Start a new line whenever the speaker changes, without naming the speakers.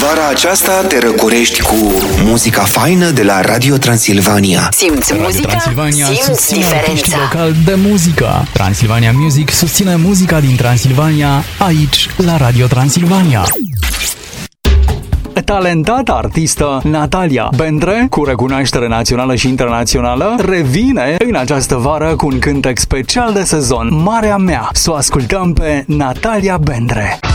Vara aceasta te răcorești cu muzica faină de la Radio Transilvania.
Simți muzica?
Transilvania
Simți diferența.
local de muzică. Transilvania Music susține muzica din Transilvania aici la Radio Transilvania. Talentata artistă Natalia Bendre, cu recunoaștere națională și internațională, revine în această vară cu un cântec special de sezon, Marea Mea. Să o ascultăm pe Natalia Bendre.